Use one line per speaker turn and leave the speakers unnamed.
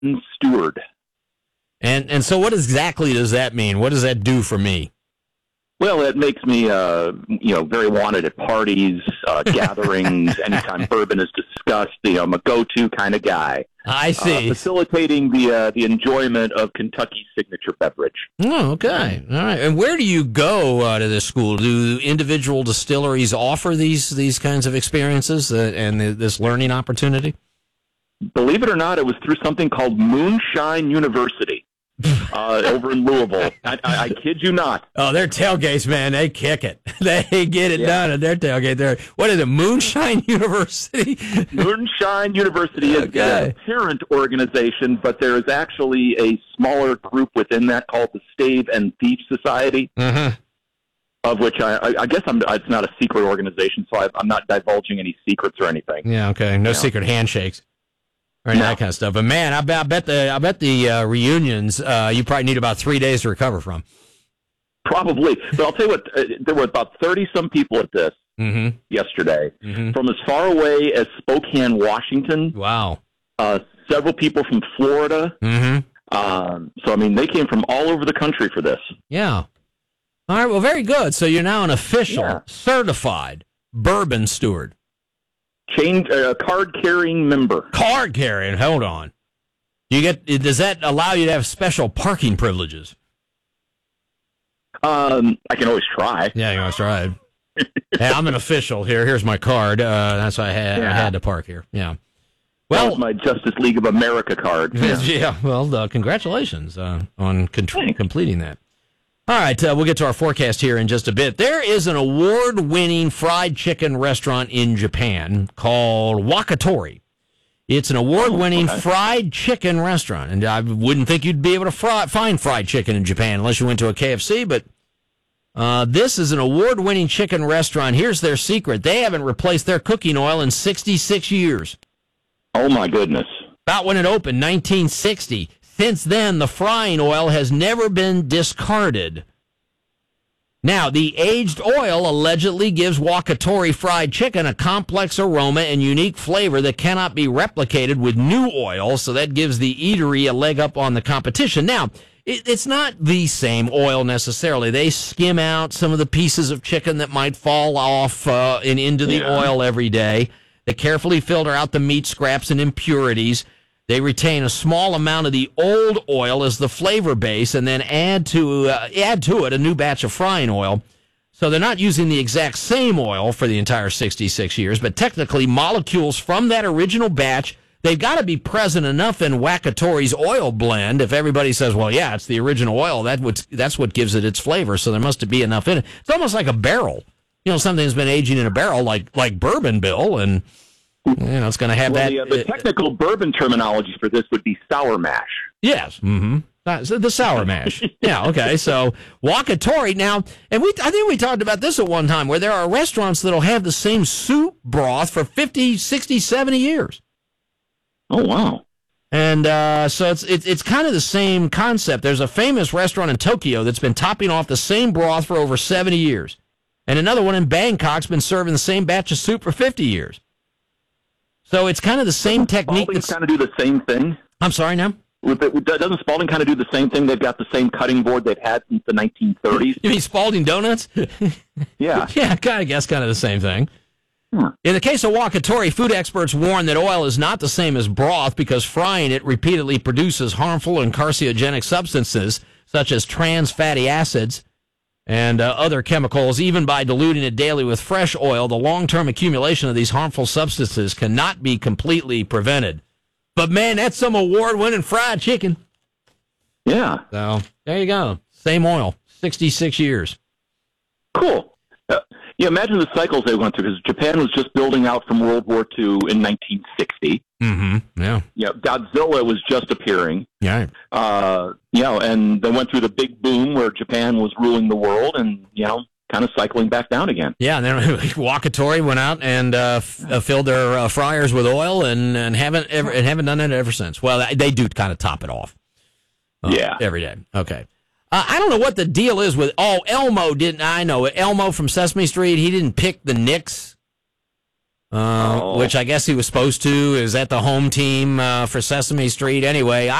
steward.
And so what exactly does that mean? What does that do for me?
Well, it makes me, very wanted at parties, gatherings, anytime bourbon is discussed. I'm a go-to kind of guy.
I see.
Facilitating the enjoyment of Kentucky's signature beverage.
Oh, okay. All right. And where do you go to this school? Do individual distilleries offer these kinds of experiences and this learning opportunity?
Believe it or not, it was through something called Moonshine University. Over in Louisville. I kid you not.
Oh, their tailgates, man, they kick it. They get it done at their tailgate. What is it, Moonshine University?
Moonshine University is a parent organization, but there is actually a smaller group within that called the Stave and Thief Society, of which I guess it's not a secret organization, so I'm not divulging any secrets or anything.
Yeah, okay. No secret handshakes. Or that kind of stuff. But man, I bet the reunions you probably need about 3 days to recover from.
Probably. But I'll tell you what, there were about 30-some people at this yesterday. From as far away as Spokane, Washington.
Wow.
Several people from Florida. So, they came from all over the country for this.
Yeah. All right, well, very good. So you're now an official, certified bourbon steward.
Card-carrying member.
Card-carrying, hold on. Does that allow you to have special parking privileges?
I can always try.
Yeah, you can always try. Hey, I'm an official here. Here's my card. That's why I had to park here. Yeah. Well,
that was my Justice League of America card.
Yeah. Well, congratulations on completing that. All right, we'll get to our forecast here in just a bit. There is an award-winning fried chicken restaurant in Japan called Wakatori. It's an award-winning fried chicken restaurant, and I wouldn't think you'd be able to find fried chicken in Japan unless you went to a KFC, but this is an award-winning chicken restaurant. Here's their secret. They haven't replaced their cooking oil in 66 years.
Oh, my goodness.
About when it opened, 1960. Since then, the frying oil has never been discarded. Now, the aged oil allegedly gives Wakatori fried chicken a complex aroma and unique flavor that cannot be replicated with new oil, so that gives the eatery a leg up on the competition. Now, it's not the same oil necessarily. They skim out some of the pieces of chicken that might fall off and into the oil every day. They carefully filter out the meat scraps and impurities. They retain a small amount of the old oil as the flavor base and then add to it a new batch of frying oil. So they're not using the exact same oil for the entire 66 years, but technically molecules from that original batch, they've got to be present enough in Wakatori's oil blend. If everybody says, well, yeah, it's the original oil, that's what gives it its flavor, so there must be enough in it. It's almost like a barrel. Something that's been aging in a barrel like bourbon, Bill, and it's going to have that.
The technical bourbon terminology for this would be sour mash.
Yes. The sour mash. Yeah, okay. So Wakatori now, and I think we talked about this at one time, where there are restaurants that'll have the same soup broth for 50, 60, 70 years.
Oh, wow.
And so it's kind of the same concept. There's a famous restaurant in Tokyo that's been topping off the same broth for over 70 years. And another one in Bangkok's been serving the same batch of soup for 50 years. So it's kind of the same technique.
Spalding kind of do the same thing?
I'm sorry, now?
Doesn't Spalding kind of do the same thing? They've got the same cutting board they've had since the 1930s.
You mean Spalding Donuts?
Yeah.
Yeah, I guess kind of the same thing. In the case of Wakatori, food experts warn that oil is not the same as broth because frying it repeatedly produces harmful and carcinogenic substances such as trans fatty acids and other chemicals. Even by diluting it daily with fresh oil, the long-term accumulation of these harmful substances cannot be completely prevented. But, man, that's some award-winning fried chicken.
Yeah.
So, there you go. Same oil, 66 years.
Cool. Imagine the cycles they went through, because Japan was just building out from World War II in 1960.
Yeah.
Godzilla was just appearing.
Yeah.
And they went through the big boom where Japan was ruling the world and, kind of cycling back down again. Yeah,
and then Wakatori went out and filled their fryers with oil and haven't done it ever since. Well, they do kind of top it off. Every day. Okay. I don't know what the deal is with. Elmo didn't. I know Elmo from Sesame Street. He didn't pick the Knicks which I guess he was supposed to, is at the home team for Sesame Street. Anyway,